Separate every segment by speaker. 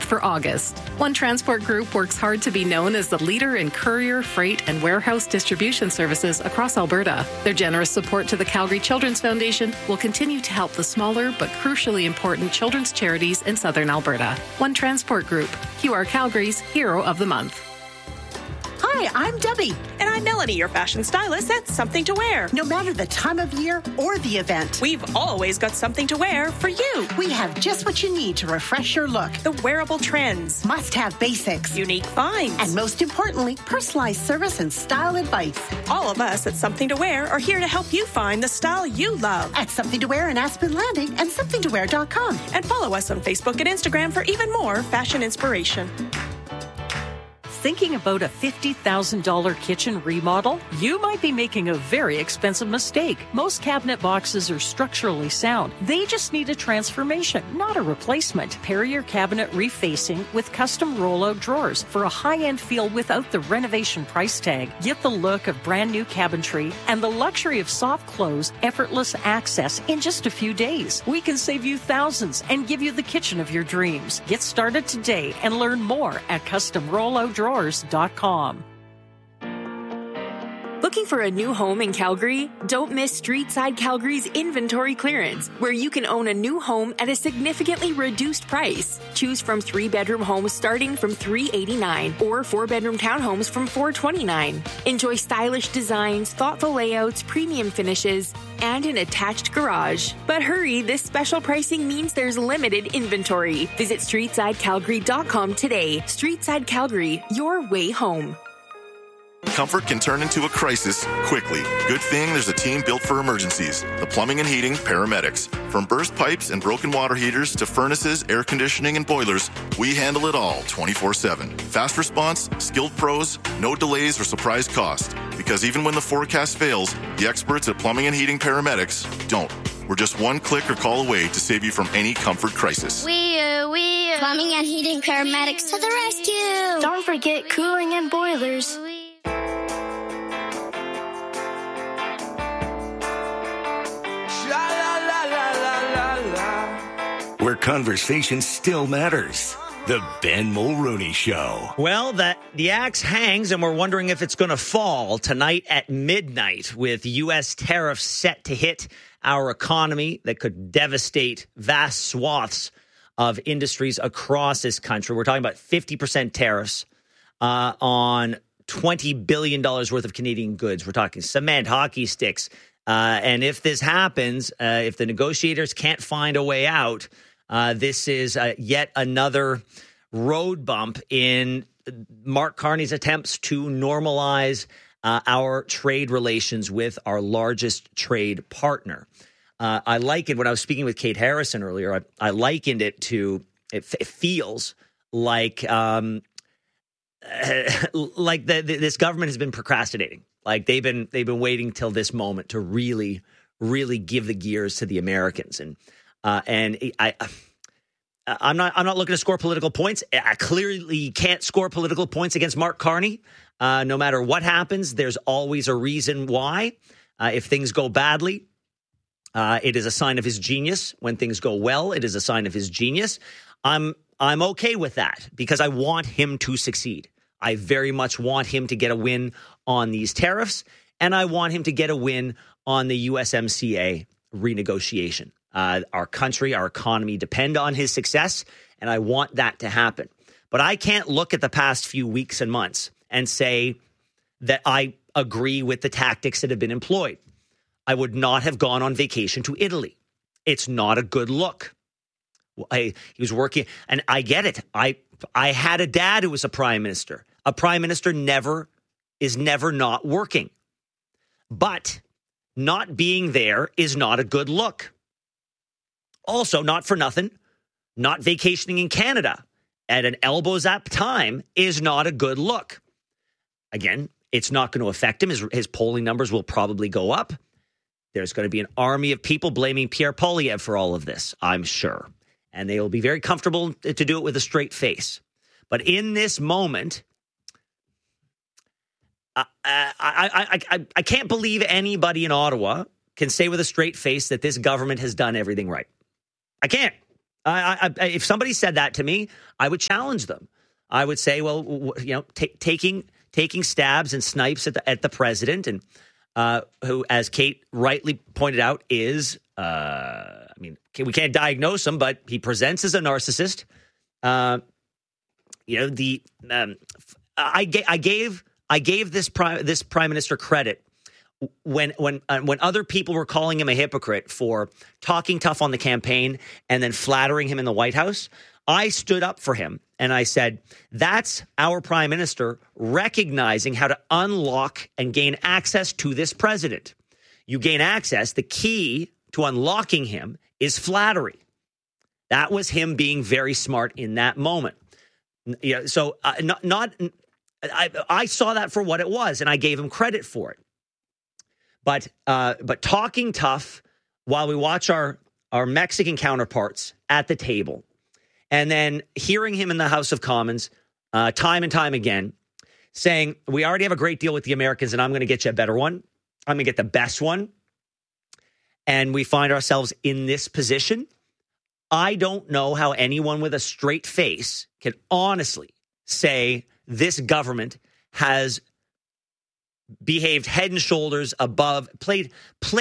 Speaker 1: month for August. One Transport Group works hard to be known as the leader in courier, freight, and warehouse distribution services across Alberta. Their generous support to the Calgary Children's Foundation will continue to help the smaller but crucially important children's charities in southern Alberta. One Transport Group, QR Calgary's Hero of the Month.
Speaker 2: Hi, I'm Debbie.
Speaker 3: And I'm Melanie, your fashion stylist at Something to Wear.
Speaker 2: No matter the time of year or the event,
Speaker 3: we've always got something to wear for you.
Speaker 2: We have just what you need to refresh your look.
Speaker 3: The wearable trends.
Speaker 2: Must-have basics.
Speaker 3: Unique finds.
Speaker 2: And most importantly, personalized service and style advice.
Speaker 3: All of us at Something to Wear are here to help you find the style you love.
Speaker 2: At Something to Wear in Aspen Landing and somethingtowear.com.
Speaker 3: And follow us on Facebook and Instagram for even more fashion inspiration.
Speaker 4: Thinking about a $50,000 kitchen remodel? You might be making a very expensive mistake. Most cabinet boxes are structurally sound. They just need a transformation, not a replacement. Pair your cabinet refacing with custom rollout drawers for a high-end feel without the renovation price tag. Get the look of brand new cabinetry and the luxury of soft close, effortless access in just a few days. We can save you thousands and give you the kitchen of your dreams. Get started today and learn more at customrolloutdrawers.com.
Speaker 5: Looking for a new home in Calgary? Don't miss Streetside Calgary's inventory clearance, where you can own a new home at a significantly reduced price. Choose from 3-bedroom homes starting from $389 or 4-bedroom townhomes from $429. Enjoy stylish designs, thoughtful layouts, premium finishes, and an attached garage. But hurry, this special pricing means there's limited inventory. Visit StreetsideCalgary.com today. Streetside Calgary, your way home.
Speaker 6: Comfort can turn into a crisis quickly. Good thing there's a team built for emergencies. The Plumbing and Heating Paramedics. From burst pipes and broken water heaters to furnaces, air conditioning, and boilers, we handle it all 24/7. Fast response, skilled pros, no delays or surprise cost. Because even when the forecast fails, the experts at Plumbing and Heating Paramedics don't. We're just one click or call away to save you from any comfort crisis.
Speaker 7: Plumbing and Heating Paramedics to the rescue.
Speaker 8: Don't forget cooling and boilers.
Speaker 9: Where conversation still matters. The Ben Mulrooney Show.
Speaker 10: Well, the axe hangs, and we're wondering if it's going to fall tonight at midnight with U.S. tariffs set to hit our economy that could devastate vast swaths of industries across this country. We're talking about 50% tariffs on $20 billion worth of Canadian goods. We're talking cement, hockey sticks. And if this happens, if the negotiators can't find a way out, this is yet another road bump in Mark Carney's attempts to normalize our trade relations with our largest trade partner. I likened, when I was speaking with Kate Harrison earlier, I likened it to, it feels like this government has been procrastinating. Like they've been waiting till this moment to really give the gears to the Americans. And I'm not looking to score political points. I clearly can't score political points against Mark Carney. No matter what happens, there's always a reason why. If things go badly, it is a sign of his genius. When things go well, it is a sign of his genius. I'm okay with that because I want him to succeed. I very much want him to get a win on these tariffs, and I want him to get a win on the USMCA renegotiation. Our country, our economy depend on his success, and I want that to happen. But I can't look at the past few weeks and months and say that I agree with the tactics that have been employed. I would not have gone on vacation to Italy. It's not a good look. He was working, and I get it. I had a dad who was a prime minister. A prime minister is never not working. But not being there is not a good look. Also, not for nothing, not vacationing in Canada at an elbows up time is not a good look. Again, it's not going to affect him. His polling numbers will probably go up. There's going to be an army of people blaming Pierre Poilievre for all of this, I'm sure. And they will be very comfortable to do it with a straight face. But in this moment, I can't believe anybody in Ottawa can say with a straight face that this government has done everything right. I can't. If somebody said that to me, I would challenge them. I would say, well, taking stabs and snipes at the president, and who, as Kate rightly pointed out, is we can't diagnose him, but he presents as a narcissist. I gave this prime minister credit when other people were calling him a hypocrite for talking tough on the campaign and then flattering him in the White House. I stood up for him and I said, that's our prime minister recognizing how to unlock and gain access to this president. You gain access. The key to unlocking him is flattery. That was him being very smart in that moment. Yeah. So I saw that for what it was, and I gave him credit for it. But talking tough while we watch our Mexican counterparts at the table, and then hearing him in the House of Commons time and time again saying, we already have a great deal with the Americans and I'm going to get you a better one. I'm going to get the best one. And we find ourselves in this position. I don't know how anyone with a straight face can honestly say this government has behaved head and shoulders above, played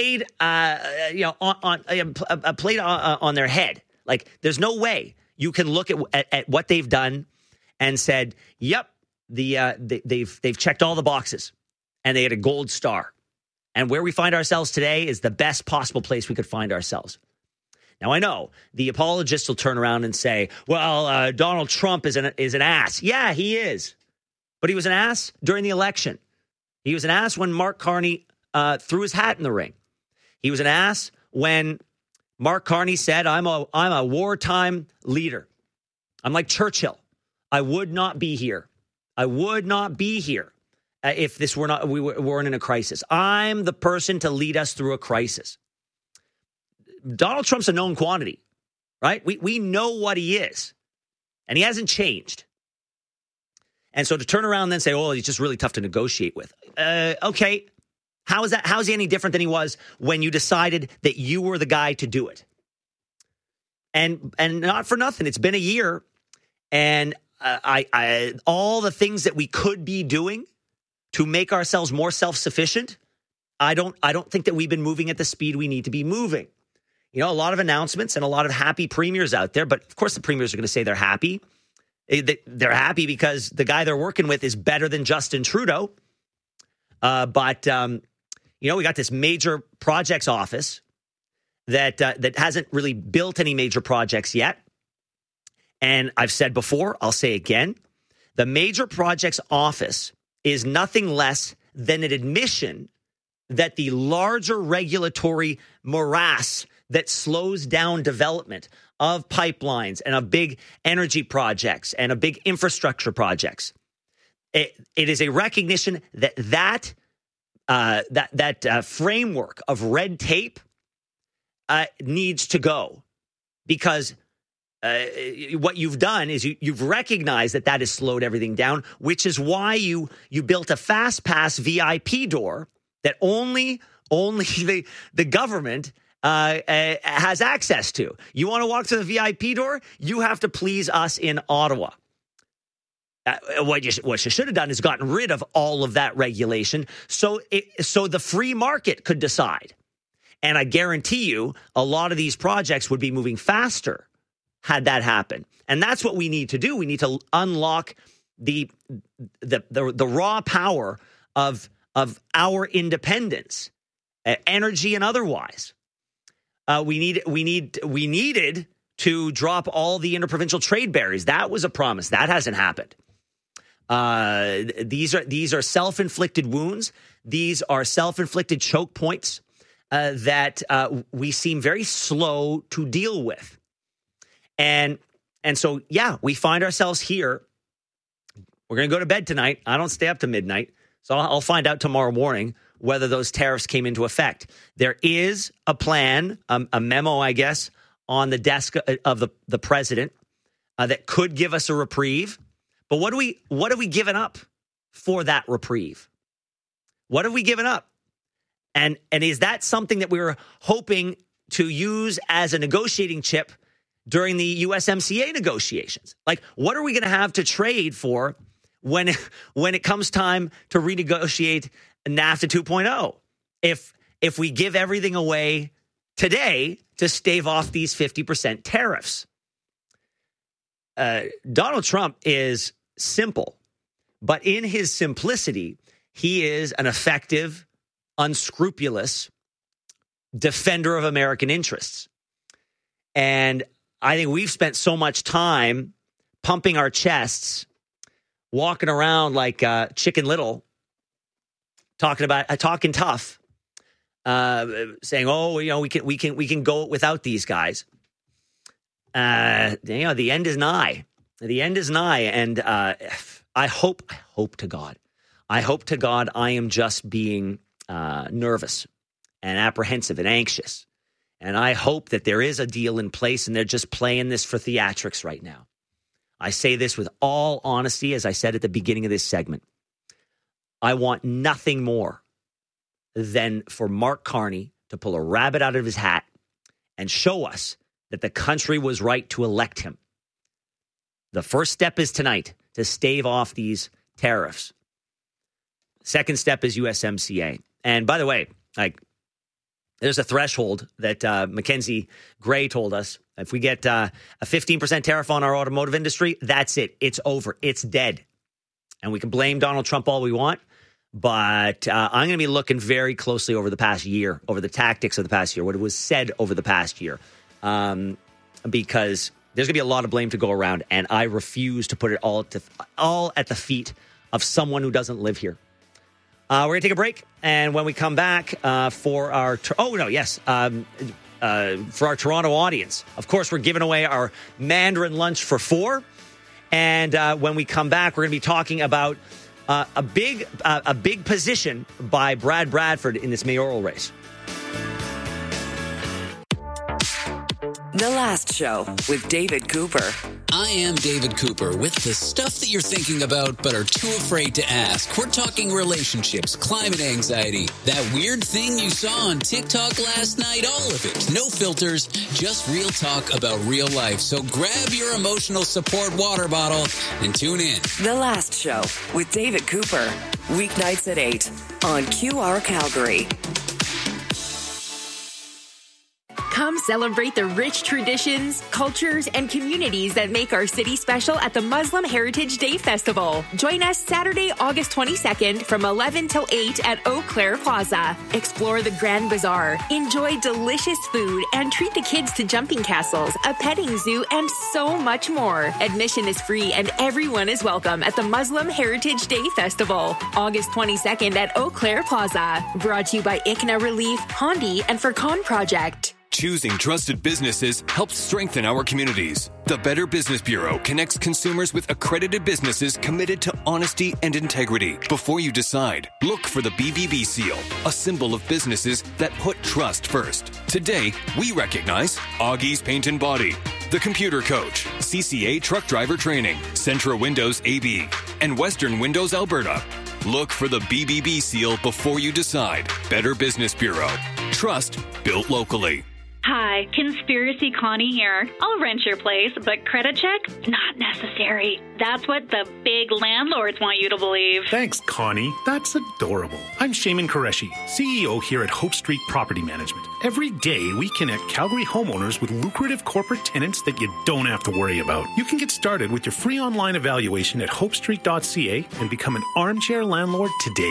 Speaker 10: on their head. Like, there's no way you can look at what they've done and said, yep, they've checked all the boxes and they had a gold star. And where we find ourselves today is the best possible place we could find ourselves. Now, I know the apologists will turn around and say, well, Donald Trump is an ass. Yeah, he is. But he was an ass during the election. He was an ass when Mark Carney threw his hat in the ring. He was an ass when Mark Carney said, I'm a wartime leader. I'm like Churchill. I would not be here. I would not be here if we weren't in a crisis. I'm the person to lead us through a crisis. Donald Trump's a known quantity, right? We know what he is, and he hasn't changed. And so to turn around and then say, oh, he's just really tough to negotiate with. Okay. How is that? How is he any different than he was when you decided that you were the guy to do it? And not for nothing. It's been a year, and all the things that we could be doing to make ourselves more self-sufficient, I don't think that we've been moving at the speed we need to be moving. You know, a lot of announcements and a lot of happy premiers out there, but of course the premiers are going to say they're happy. They're happy because the guy they're working with is better than Justin Trudeau. But we got this major projects office that hasn't really built any major projects yet. And I've said before, I'll say again, the major projects office is nothing less than an admission that the larger regulatory morass that slows down development of pipelines and of big energy projects and of big infrastructure projects. It is a recognition that framework of red tape needs to go, because what you've done is you've recognized that has slowed everything down, which is why you built a fast pass VIP door that only the government has access to. You want to walk to the VIP door? You have to please us in Ottawa. What you should have done is gotten rid of all of that regulation so the free market could decide. And I guarantee you a lot of these projects would be moving faster had that happened. And that's what we need to do. We need to unlock the raw power of our independence, energy and otherwise. We needed to drop all the interprovincial trade barriers. That was a promise. That hasn't happened. These are self-inflicted wounds. These are self-inflicted choke points that we seem very slow to deal with. And so, yeah, we find ourselves here. We're going to go to bed tonight. I don't stay up to midnight. So I'll find out tomorrow morning whether those tariffs came into effect. There is a plan, a memo, I guess, on the desk of the president that could give us a reprieve. But what have we given up for that reprieve? What have we given up? And is that something that we were hoping to use as a negotiating chip during the USMCA negotiations. Like, what are we going to have to trade for when it comes time to renegotiate NAFTA 2.0? If we give everything away today to stave off these 50% tariffs. Donald Trump is simple, but in his simplicity, he is an effective, unscrupulous defender of American interests. And I think we've spent so much time pumping our chests, walking around like Chicken Little, talking tough, saying, "Oh, we can go without these guys." The end is nigh. The end is nigh, and I hope to God I am just being nervous and apprehensive and anxious. And I hope that there is a deal in place and they're just playing this for theatrics right now. I say this with all honesty, as I said at the beginning of this segment. I want nothing more than for Mark Carney to pull a rabbit out of his hat and show us that the country was right to elect him. The first step is tonight to stave off these tariffs. Second step is USMCA. And by the way, there's a threshold that Mackenzie Gray told us. If we get a 15% tariff on our automotive industry, that's it. It's over. It's dead. And we can blame Donald Trump all we want, but I'm going to be looking very closely over the past year, over the tactics of the past year, what was said over the past year, because there's going to be a lot of blame to go around, and I refuse to put it all at the feet of someone who doesn't live here. We're going to take a break, and when we come back for our for our Toronto audience, of course, we're giving away our Mandarin lunch for 4, and when we come back, we're going to be talking about a big position by Brad Bradford in this mayoral race.
Speaker 11: The Last Show with David Cooper.
Speaker 12: I am David Cooper with the stuff that you're thinking about but are too afraid to ask. We're talking relationships, climate anxiety, that weird thing you saw on TikTok last night, all of it. No filters, just real talk about real life. So grab your emotional support water bottle and tune in.
Speaker 11: The Last Show with David Cooper. Weeknights at 8 on QR Calgary.
Speaker 5: Come celebrate the rich traditions, cultures, and communities that make our city special at the Muslim Heritage Day Festival. Join us Saturday, August 22nd from 11 till 8 at Eau Claire Plaza. Explore the Grand Bazaar, enjoy delicious food, and treat the kids to jumping castles, a petting zoo, and so much more. Admission is free and everyone is welcome at the Muslim Heritage Day Festival, August 22nd at Eau Claire Plaza. Brought to you by ICNA Relief, Hondi, and Furcon Project.
Speaker 13: Choosing trusted businesses helps strengthen our communities. The Better Business Bureau connects consumers with accredited businesses committed to honesty and integrity. Before you decide, look for the BBB seal, a symbol of businesses that put trust first. Today, we recognize Augie's Paint and Body, The Computer Coach, CCA Truck Driver Training, Centra Windows AB, and Western Windows Alberta. Look for the BBB seal before you decide. Better Business Bureau. Trust built locally.
Speaker 14: Hi, Conspiracy Connie here. I'll rent your place, but credit check? Not necessary. That's what the big landlords want you to believe.
Speaker 15: Thanks, Connie. That's adorable. I'm Shaiman Qureshi, CEO here at Hope Street Property Management. Every day, we connect Calgary homeowners with lucrative corporate tenants that you don't have to worry about. You can get started with your free online evaluation at hopestreet.ca and become an armchair landlord today.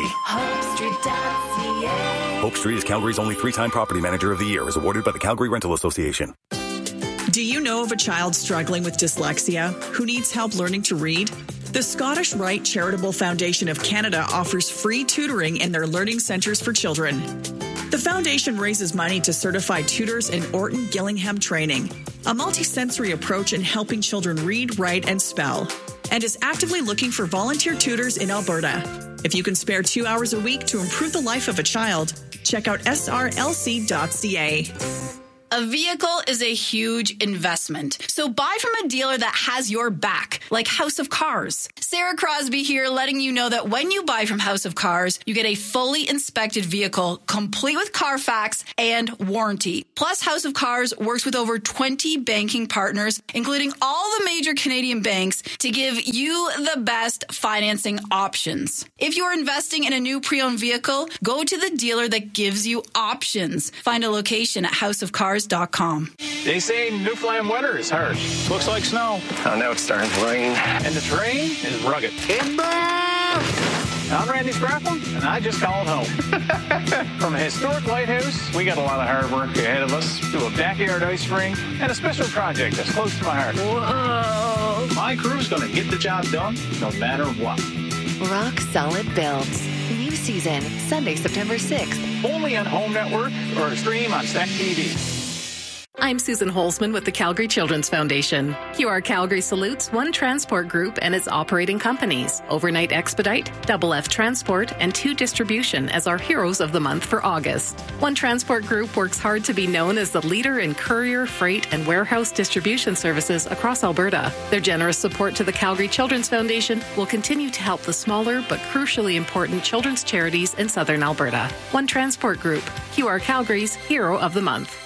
Speaker 16: HopeStreet.ca. Hope Street is Calgary's only 3-time Property Manager of the Year, as awarded by the Calgary Rental Association.
Speaker 17: Do you know of a child struggling with dyslexia who needs help learning to read? The Scottish Rite Charitable Foundation of Canada offers free tutoring in their learning centres for children. The foundation raises money to certify tutors in Orton Gillingham training, a multisensory approach in helping children read, write, and spell, and is actively looking for volunteer tutors in Alberta. If you can spare 2 hours a week to improve the life of a child, check out srlc.ca.
Speaker 18: A vehicle is a huge investment, so buy from a dealer that has your back, like House of Cars. Sarah Crosby here, letting you know that when you buy from House of Cars, you get a fully inspected vehicle, complete with Carfax and warranty. Plus, House of Cars works with over 20 banking partners, including all the major Canadian banks, to give you the best financing options. If you're investing in a new pre-owned vehicle, go to the dealer that gives you options. Find a location at houseofcars.com.
Speaker 19: They say Newfoundland winter is harsh. Looks like snow.
Speaker 20: Oh, now it's starting to rain.
Speaker 19: And the terrain is rugged. Timber! I'm Randy Spraffel, and I just called home. From a historic lighthouse, we got a lot of hard work ahead of us, to a backyard ice rink, and a special project that's close to my heart. Whoa! My crew's going to get the job done, no matter what.
Speaker 21: Rock Solid Builds. New season, Sunday, September 6th.
Speaker 19: Only on Home Network or stream on Stack TV.
Speaker 1: I'm Susan Holzman with the Calgary Children's Foundation. QR Calgary salutes One Transport Group and its operating companies, Overnight Expedite, Double F Transport, and 2 Distribution as our heroes of the month for August. One Transport Group works hard to be known as the leader in courier, freight, and warehouse distribution services across Alberta. Their generous support to the Calgary Children's Foundation will continue to help the smaller but crucially important children's charities in southern Alberta. One Transport Group, QR Calgary's Hero of the Month.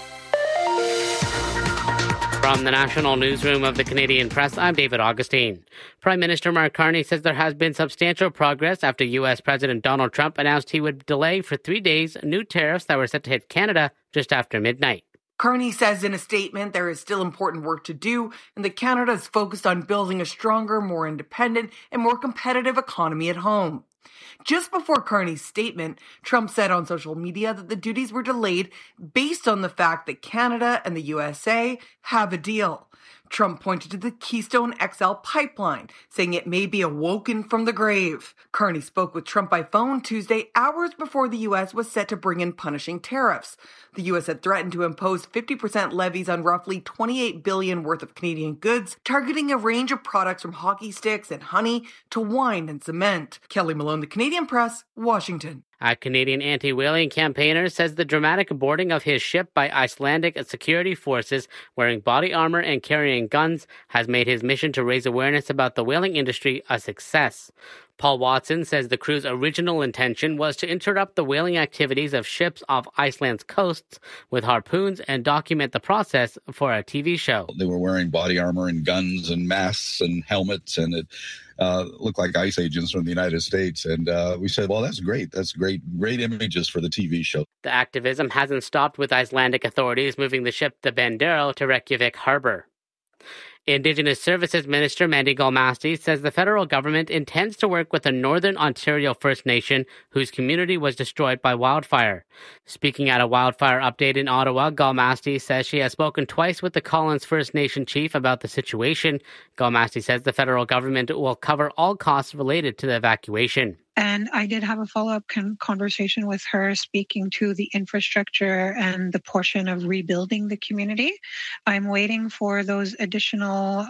Speaker 22: From the National Newsroom of the Canadian Press, I'm David Augustine. Prime Minister Mark Carney says there has been substantial progress after U.S. President Donald Trump announced he would delay for 3 days new tariffs that were set to hit Canada just after midnight.
Speaker 23: Carney says in a statement there is still important work to do and that Canada is focused on building a stronger, more independent, and more competitive economy at home. Just before Carney's statement, Trump said on social media that the duties were delayed based on the fact that Canada and the USA have a deal. Trump pointed to the Keystone XL pipeline, saying it may be awoken from the grave. Carney spoke with Trump by phone Tuesday, hours before the U.S. was set to bring in punishing tariffs. The U.S. had threatened to impose 50% levies on roughly $28 billion worth of Canadian goods, targeting a range of products from hockey sticks and honey to wine and cement. Kelly Malone, The Canadian Press, Washington.
Speaker 22: A Canadian anti-whaling campaigner says the dramatic boarding of his ship by Icelandic security forces wearing body armor and carrying guns has made his mission to raise awareness about the whaling industry a success. Paul Watson says the crew's original intention was to interrupt the whaling activities of ships off Iceland's coasts with harpoons and document the process for a TV show.
Speaker 24: They were wearing body armor and guns and masks and helmets, and it looked like ICE agents from the United States. And we said, well, that's great. That's great images for the TV show.
Speaker 22: The activism hasn't stopped, with Icelandic authorities moving the ship the Bandero to Reykjavik Harbor. Indigenous Services Minister Mandy Galmasti says the federal government intends to work with the Northern Ontario First Nation, whose community was destroyed by wildfire. Speaking at a wildfire update in Ottawa, Galmasti says she has spoken twice with the Collins First Nation chief about the situation. Galmasti says the federal government will cover all costs related to the evacuation.
Speaker 25: And I did have a follow-up conversation with her, speaking to the infrastructure and the portion of rebuilding the community. I'm waiting for those additional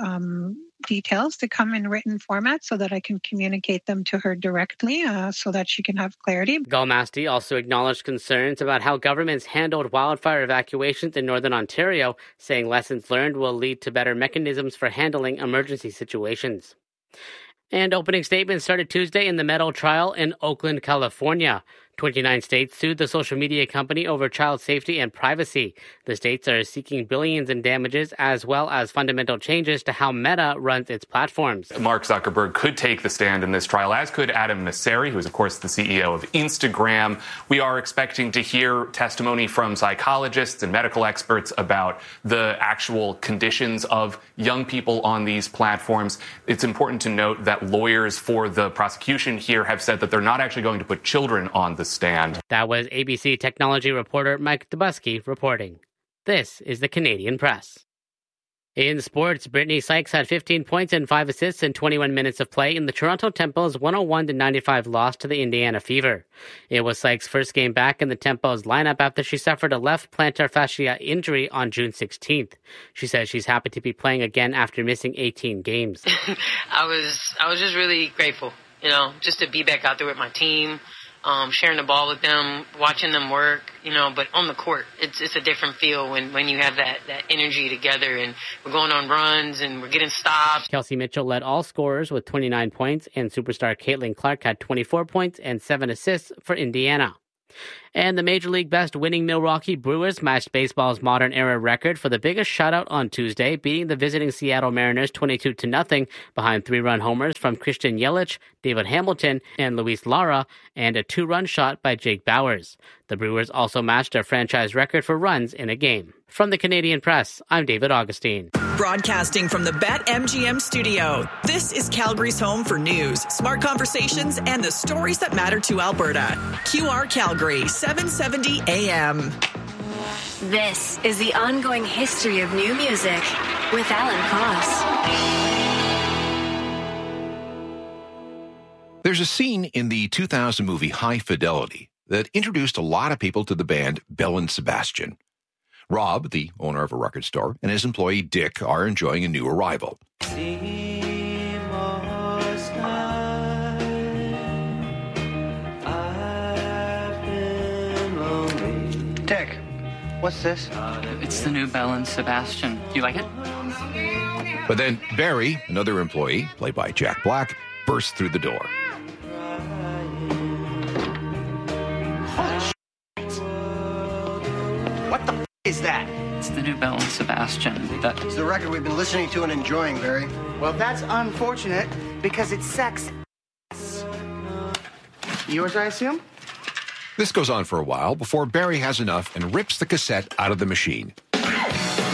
Speaker 25: details to come in written format so that I can communicate them to her directly so that she can have clarity.
Speaker 22: Galmasti also acknowledged concerns about how governments handled wildfire evacuations in Northern Ontario, saying lessons learned will lead to better mechanisms for handling emergency situations. And opening statements started Tuesday in the Meadow trial in Oakland, California. 29 states sued the social media company over child safety and privacy. The states are seeking billions in damages as well as fundamental changes to how Meta runs its platforms.
Speaker 26: Mark Zuckerberg could take the stand in this trial, as could Adam Mosseri, who is, of course, the CEO of Instagram. We are expecting to hear testimony from psychologists and medical experts about the actual conditions of young people on these platforms. It's important to note that lawyers for the prosecution here have said that they're not actually going to put children on the stand.
Speaker 22: That was ABC technology reporter Mike Dubusky reporting. This is the Canadian Press. In sports, Brittany Sykes had 15 points and 5 assists in 21 minutes of play in the Toronto Temple's 101-95 loss to the Indiana Fever. It was Sykes' first game back in the Temple's lineup after she suffered a left plantar fascia injury on June 16th. She says she's happy to be playing again after missing 18 games.
Speaker 27: I was just really grateful, just to be back out there with my team.
Speaker 2: sharing the ball with them, watching them work, but on the court, it's a different feel when you have that energy together, and we're going on runs and we're getting stops.
Speaker 22: Kelsey Mitchell led all scorers with 29 points, and superstar Caitlin Clark had 24 points and 7 assists for Indiana. And the Major League Best winning Milwaukee Brewers matched baseball's modern era record for the biggest shutout on Tuesday, beating the visiting Seattle Mariners 22-0 behind 3-run homers from Christian Yelich, David Hamilton, and Luis Lara, and a 2-run shot by Jake Bauers. The Brewers also matched their franchise record for runs in a game. From the Canadian Press, I'm David Augustine.
Speaker 17: Broadcasting from the BetMGM studio, this is Calgary's home for news, smart conversations, and the stories that matter to Alberta. QR Calgary, 770 AM.
Speaker 8: This is the ongoing history of new music with Alan Koss.
Speaker 3: There's a scene in the 2000 movie High Fidelity that introduced a lot of people to the band Belle and Sebastian. Rob, the owner of a record store, and his employee Dick are enjoying a new arrival.
Speaker 4: Dick, what's this?
Speaker 6: It's the new Belle and Sebastian. You like it?
Speaker 3: But then Barry, another employee, played by Jack Black, bursts through the door.
Speaker 4: What the is that?
Speaker 6: It's the new Belle and Sebastian.
Speaker 4: It's the record we've been listening to and enjoying, Barry. Well, that's unfortunate because it sucks. Yours, I assume?
Speaker 3: This goes on for a while before Barry has enough and rips the cassette out of the machine.